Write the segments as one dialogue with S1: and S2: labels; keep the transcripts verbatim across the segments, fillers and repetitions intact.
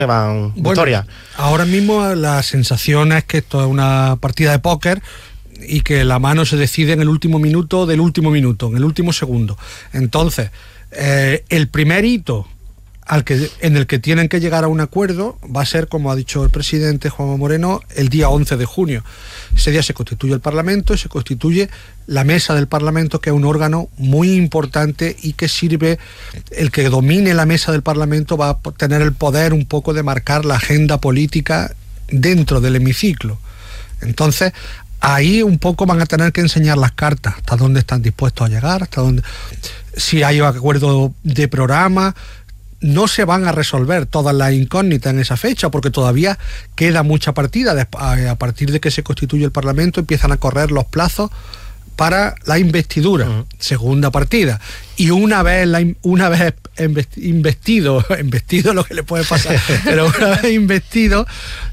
S1: van victoria.
S2: Bueno, ahora mismo la sensación es que esto es una partida de póker y que la mano se decide en el último minuto del último minuto, en el último segundo. Entonces, eh, el primer hito al que, en el que tienen que llegar a un acuerdo va a ser, como ha dicho el presidente Juanma Moreno, el día once de junio. Ese día se constituye el Parlamento y se constituye la mesa del Parlamento, que es un órgano muy importante y que sirve, el que domine la mesa del Parlamento va a tener el poder un poco de marcar la agenda política dentro del hemiciclo. Entonces, ahí un poco van a tener que enseñar las cartas, hasta dónde están dispuestos a llegar, hasta dónde, si hay acuerdo de programa. No se van a resolver todas las incógnitas en esa fecha, porque todavía queda mucha partida. A partir de que se constituye el Parlamento empiezan a correr los plazos para la investidura, uh-huh. segunda partida. Y una vez la, una vez investido, investido lo que le puede pasar, pero una vez investido,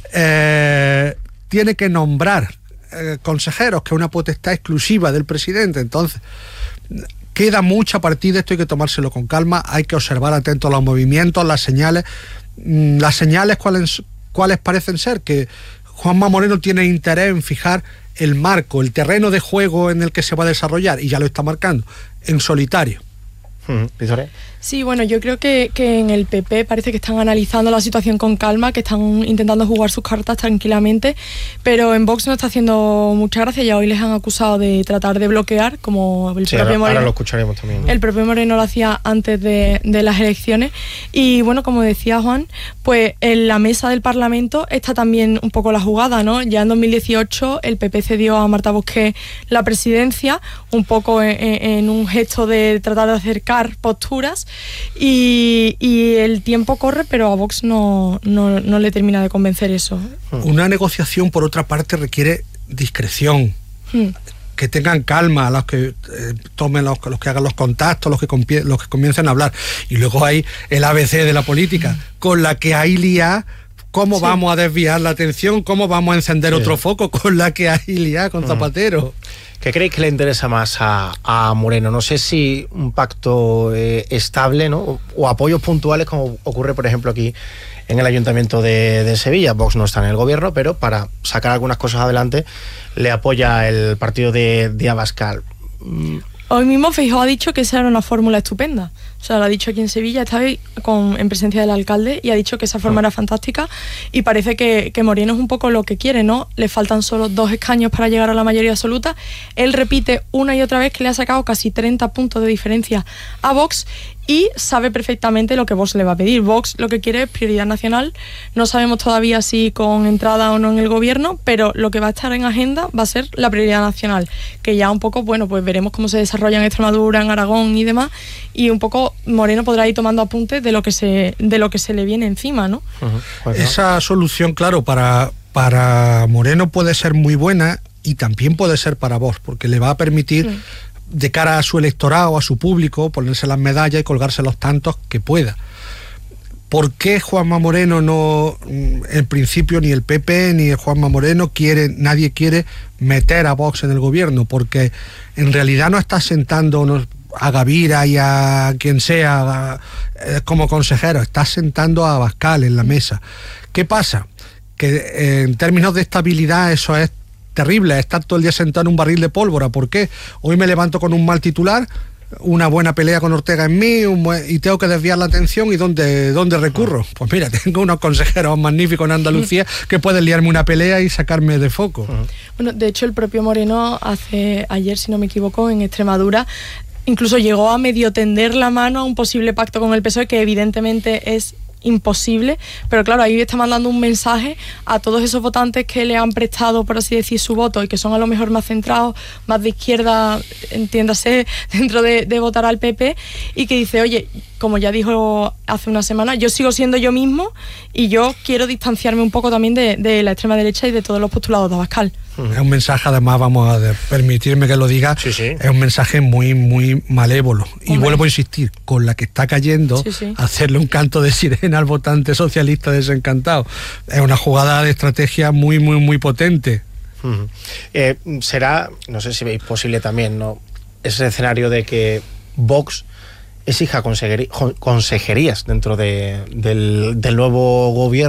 S2: eh, tiene que nombrar eh, consejeros, que es una potestad exclusiva del presidente. Entonces, queda mucha partida, esto hay que tomárselo con calma, hay que observar atentos los movimientos, las señales. Las señales, ¿cuáles, cuáles parecen ser? Que Juanma Moreno tiene interés en fijar el marco, el terreno de juego en el que se va a desarrollar, y ya lo está marcando, en solitario.
S1: ¿Victoria?
S3: Sí, bueno, yo creo que, que en el P P parece que están analizando la situación con calma, que están intentando jugar sus cartas tranquilamente, pero en Vox no está haciendo mucha gracia. Ya hoy les han acusado de tratar de bloquear, como el
S1: sí,
S3: propio
S1: ahora,
S3: Moreno.
S1: Ahora lo escucharemos también.
S3: El propio Moreno lo hacía antes de, de las elecciones. Y bueno, como decía Juan, pues en la mesa del Parlamento está también un poco la jugada, ¿no? Ya en dos mil dieciocho el P P cedió a Marta Bosquet la presidencia, un poco en, en un gesto de tratar de acercar posturas. Y, y el tiempo corre, pero a Vox no, no, no le termina de convencer eso.
S2: Una negociación, por otra parte, requiere discreción, hmm. que tengan calma los que eh, tomen los, los que hagan los contactos, los que, compie, los que comiencen a hablar. Y luego hay el A B C de la política, hmm. con la que hay liá. ¿Cómo sí. vamos a desviar la atención? ¿Cómo vamos a encender sí. otro foco con la que hay liá con Zapatero?
S1: ¿Qué creéis que le interesa más a, a Moreno? No sé si un pacto eh, estable, ¿no? O, o apoyos puntuales, como ocurre, por ejemplo, aquí en el Ayuntamiento de, de Sevilla. Vox no está en el gobierno, pero para sacar algunas cosas adelante le apoya el partido de, de Abascal. Mm.
S3: Hoy mismo Feijóo ha dicho que esa era una fórmula estupenda. O sea, lo ha dicho aquí en Sevilla, estaba con, en presencia del alcalde, y ha dicho que esa forma era fantástica, y parece que, que Moreno es un poco lo que quiere, ¿no? Le faltan solo dos escaños para llegar a la mayoría absoluta. Él repite una y otra vez que le ha sacado casi treinta puntos de diferencia a Vox, y sabe perfectamente lo que Vox le va a pedir. Vox lo que quiere es prioridad nacional. No sabemos todavía si con entrada o no en el gobierno, pero lo que va a estar en agenda va a ser la prioridad nacional, que ya un poco, bueno, pues veremos cómo se desarrolla en Extremadura, en Aragón y demás, y un poco Moreno podrá ir tomando apuntes de lo que se, de lo que se le viene encima, ¿no?
S2: Uh-huh. Pues esa no. solución, claro, para, para Moreno puede ser muy buena, y también puede ser para Vox, porque le va a permitir... Sí. de cara a su electorado, a su público, ponerse las medallas y colgarse los tantos que pueda. ¿Por qué Juanma Moreno no, en principio ni el P P ni el Juanma Moreno quiere, nadie quiere meter a Vox en el gobierno? Porque en realidad no está sentando a Gavira y a quien sea a, eh, como consejero, está sentando a Abascal en la mesa. ¿Qué pasa? Que eh, en términos de estabilidad eso es terrible, estar todo el día sentado en un barril de pólvora. ¿Por qué? Hoy me levanto con un mal titular, una buena pelea con Ortega en mí, un buen, y tengo que desviar la atención. ¿Y dónde, dónde recurro? Pues mira, tengo unos consejeros magníficos en Andalucía que pueden liarme una pelea y sacarme de foco.
S3: Bueno, de hecho el propio Moreno hace ayer, si no me equivoco, en Extremadura, incluso llegó a medio tender la mano a un posible pacto con el P S O E, que evidentemente es imposible, pero claro, ahí está mandando un mensaje a todos esos votantes que le han prestado, por así decir, su voto, y que son a lo mejor más centrados, más de izquierda, entiéndase, dentro de, de votar al P P, y que dice, oye, como ya dijo hace una semana, yo sigo siendo yo mismo y yo quiero distanciarme un poco también de, de la extrema derecha y de todos los postulados de Abascal.
S2: Es un mensaje, además, vamos a permitirme que lo diga, sí, sí. es un mensaje muy, muy malévolo. Y Hombre. vuelvo a insistir, con la que está cayendo, sí, sí. hacerle un canto de sirena al votante socialista desencantado. Es una jugada de estrategia muy, muy, muy potente.
S1: Uh-huh. Eh, será, no sé si veis posible también, ¿no?, ese escenario de que Vox exija consejerías dentro de, del, del nuevo gobierno